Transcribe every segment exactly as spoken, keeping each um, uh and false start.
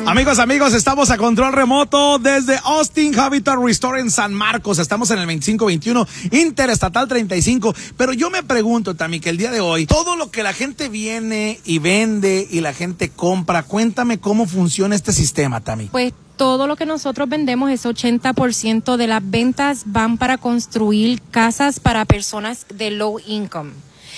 Amigos, amigos, estamos a control remoto desde Austin Habitat Restore en San Marcos. Estamos en el veinticinco veintiuno Interestatal treinta y cinco. Pero yo me pregunto, Tami, que el día de hoy, todo lo que la gente viene y vende y la gente compra, cuéntame cómo funciona este sistema, Tami. Pues todo lo que nosotros vendemos, ese ochenta por ciento de las ventas van para construir casas para personas de low income.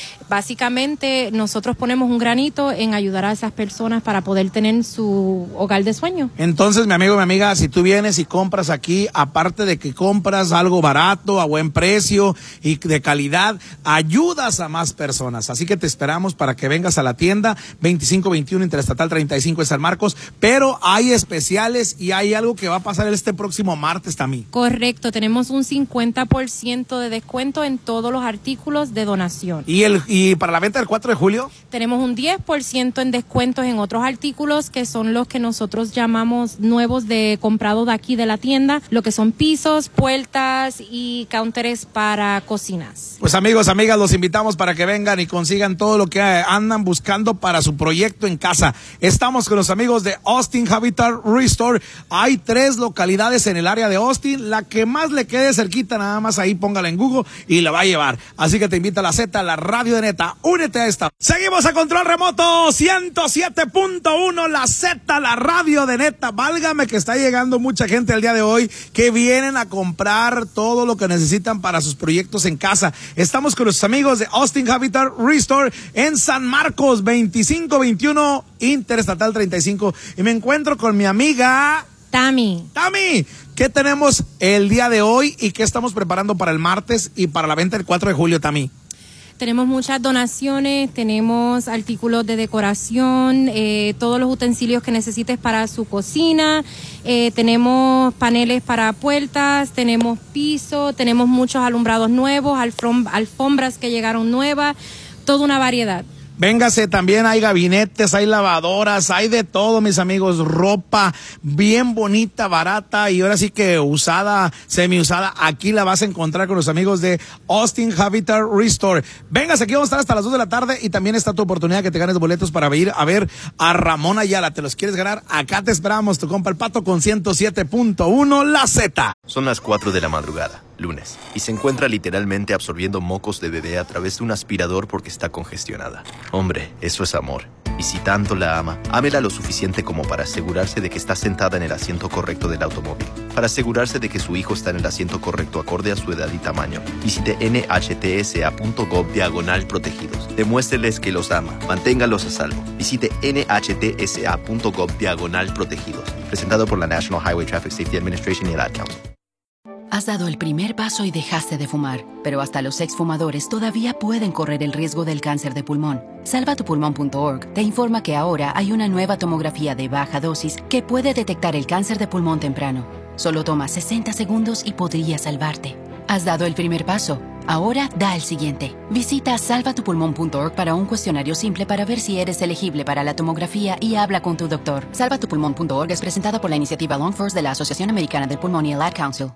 Básicamente, nosotros ponemos un granito en ayudar a esas personas para poder tener su hogar de sueño. Entonces, mi amigo, mi amiga, si tú vienes y compras aquí, aparte de que compras algo barato, a buen precio y de calidad, ayudas a más personas. Así que te esperamos para que vengas a la tienda veinticinco veintiuno Interestatal treinta y cinco en San Marcos. Pero hay especiales y hay algo que va a pasar este próximo martes también. Correcto, tenemos un cincuenta por ciento de descuento en todos los artículos de donación. ¿Y el y para la venta del cuatro de julio? Tenemos un diez por ciento en descuentos en otros artículos que son los que nosotros llamamos nuevos de comprado de aquí de la tienda, lo que son pisos, puertas y counters para cocinas. Pues amigos, amigas, los invitamos para que vengan y consigan todo lo que andan buscando para su proyecto en casa. Estamos con los amigos de Austin Habitat Restore. Hay tres localidades en el área de Austin. La que más le quede cerquita, nada más ahí póngala en Google y la va a llevar. Así que te invita a la Z, la radio de Neta. Únete a esta. Seguimos a control remoto ciento siete punto uno, la Z, la radio de Neta. Válgame que está llegando mucha gente el día de hoy que vienen a comprar todo lo que necesitan para sus proyectos en casa. Estamos con los amigos de Austin Habitat Restore en San Marcos, veinticinco veintiuno Interestatal treinta y cinco. Y me encuentro con mi amiga Tami. Tami, ¿qué tenemos el día de hoy y qué estamos preparando para el martes y para la venta del cuatro de julio, Tami? Tenemos muchas donaciones, tenemos artículos de decoración, eh, todos los utensilios que necesites para su cocina, eh, tenemos paneles para puertas, tenemos piso, tenemos muchos alumbrados nuevos, alfom- alfombras que llegaron nuevas, toda una variedad. Véngase, también hay gabinetes, hay lavadoras, hay de todo, mis amigos, ropa bien bonita, barata y ahora sí que usada, semi-usada, aquí la vas a encontrar con los amigos de Austin Habitat Restore. Véngase, aquí vamos a estar hasta las dos de la tarde y también está tu oportunidad que te ganes boletos para ir a ver a Ramón Ayala. ¿Te los quieres ganar? Acá te esperamos, tu compa El Pato con ciento siete punto uno, la Z. Son las cuatro de la madrugada, lunes, y se encuentra literalmente absorbiendo mocos de bebé a través de un aspirador porque está congestionada. Hombre, eso es amor. Y si tanto la ama, ámela lo suficiente como para asegurarse de que está sentada en el asiento correcto del automóvil, para asegurarse de que su hijo está en el asiento correcto acorde a su edad y tamaño. Visite N H T S A punto gov diagonal protegidos. Demuéstreles que los ama. Manténgalos a salvo. Visite N H T S A punto gov diagonal protegidos. Presentado por la National Highway Traffic Safety Administration y el Ad Council. Has dado el primer paso y dejaste de fumar, pero hasta los exfumadores todavía pueden correr el riesgo del cáncer de pulmón. salva tu pulmón punto org te informa que ahora hay una nueva tomografía de baja dosis que puede detectar el cáncer de pulmón temprano. Solo toma sesenta segundos y podría salvarte. Has dado el primer paso. Ahora da el siguiente. Visita salva tu pulmón punto org para un cuestionario simple para ver si eres elegible para la tomografía y habla con tu doctor. salva tu pulmón punto org es presentada por la iniciativa Long First de la Asociación Americana del Pulmón y el Ad Council.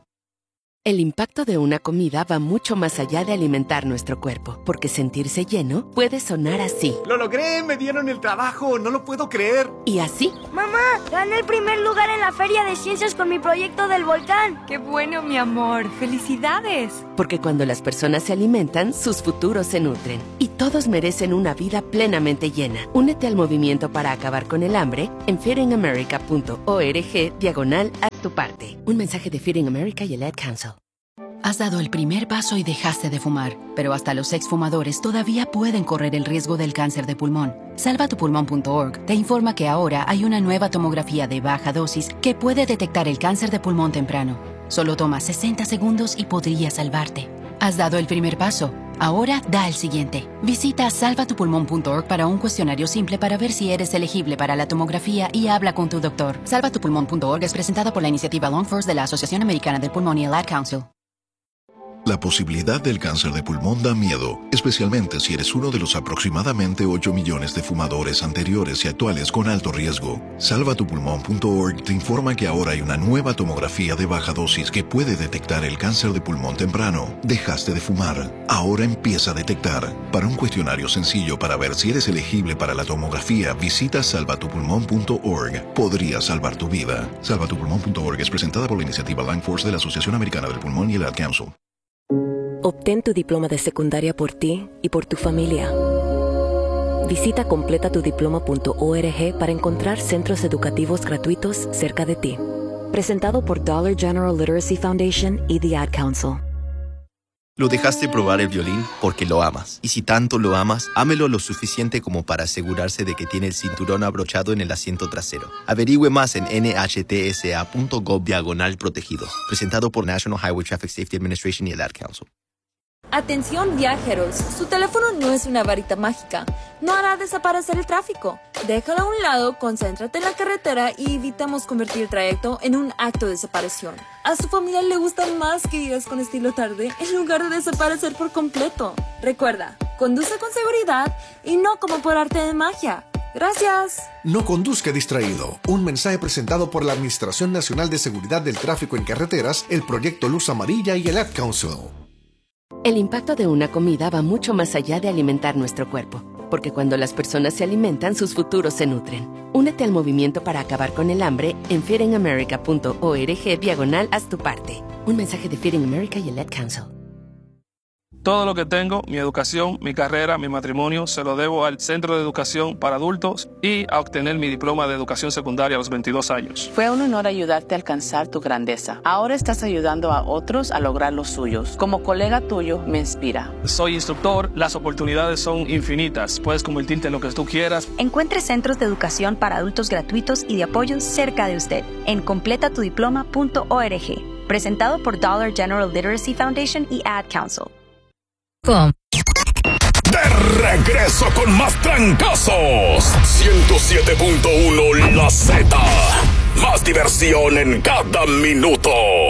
El impacto de una comida va mucho más allá de alimentar nuestro cuerpo, porque sentirse lleno puede sonar así. ¡Lo logré! ¡Me dieron el trabajo! ¡No lo puedo creer! Y así. ¡Mamá! ¡Gané el primer lugar en la Feria de Ciencias con mi proyecto del volcán! ¡Qué bueno, mi amor! ¡Felicidades! Porque cuando las personas se alimentan, sus futuros se nutren. Y todos merecen una vida plenamente llena. Únete al movimiento para acabar con el hambre en feeding america punto org diagonal a tu parte. Un mensaje de Feeding America y el Ad Council. Has dado el primer paso y dejaste de fumar, pero hasta los exfumadores todavía pueden correr el riesgo del cáncer de pulmón. salva tu pulmón punto org te informa que ahora hay una nueva tomografía de baja dosis que puede detectar el cáncer de pulmón temprano. Solo toma sesenta segundos y podría salvarte. Has dado el primer paso. Ahora da el siguiente. Visita salva tu pulmón punto org para un cuestionario simple para ver si eres elegible para la tomografía y habla con tu doctor. salva tu pulmón punto org es presentada por la iniciativa Long First de la Asociación Americana del Pulmón y el Ad Council. La posibilidad del cáncer de pulmón da miedo, especialmente si eres uno de los aproximadamente ocho millones de fumadores anteriores y actuales con alto riesgo. salva tu pulmón punto org te informa que ahora hay una nueva tomografía de baja dosis que puede detectar el cáncer de pulmón temprano. Dejaste de fumar, ahora empieza a detectar. Para un cuestionario sencillo para ver si eres elegible para la tomografía, visita salva tu pulmón punto org. Podría salvar tu vida. salva tu pulmón punto org es presentada por la iniciativa Lung Force de la Asociación Americana del Pulmón y el Ad Council. Obtén tu diploma de secundaria por ti y por tu familia. Visita completa tu diploma punto org para encontrar centros educativos gratuitos cerca de ti. Presentado por Dollar General Literacy Foundation y The Ad Council. Lo dejaste probar el violín porque lo amas. Y si tanto lo amas, ámelo lo suficiente como para asegurarse de que tiene el cinturón abrochado en el asiento trasero. Averigüe más en N H T S A punto gov diagonal protegido. Presentado por National Highway Traffic Safety Administration y el Ad Council. Atención viajeros, su teléfono no es una varita mágica, no hará desaparecer el tráfico. Déjalo a un lado, concéntrate en la carretera y evitemos convertir el trayecto en un acto de separación. A su familia le gusta más que digas con estilo tarde en lugar de desaparecer por completo. Recuerda, conduce con seguridad y no como por arte de magia. Gracias. No conduzca distraído. Un mensaje presentado por la Administración Nacional de Seguridad del Tráfico en Carreteras, el Proyecto Luz Amarilla y el Ad Council. El impacto de una comida va mucho más allá de alimentar nuestro cuerpo, porque cuando las personas se alimentan, sus futuros se nutren. Únete al movimiento para acabar con el hambre en feeding america punto org diagonal haz tu parte. Un mensaje de Feeding America y el Ad Council. Todo lo que tengo, mi educación, mi carrera, mi matrimonio, se lo debo al Centro de Educación para Adultos y a obtener mi diploma de educación secundaria a los veintidós años. Fue un honor ayudarte a alcanzar tu grandeza. Ahora estás ayudando a otros a lograr los suyos. Como colega tuyo, me inspira. Soy instructor, las oportunidades son infinitas. Puedes convertirte en lo que tú quieras. Encuentre centros de educación para adultos gratuitos y de apoyo cerca de usted en completa tu diploma punto org. Presentado por Dollar General Literacy Foundation y Ad Council. De regreso con más trancazos. ciento siete punto uno La Z. Más diversión en cada minuto.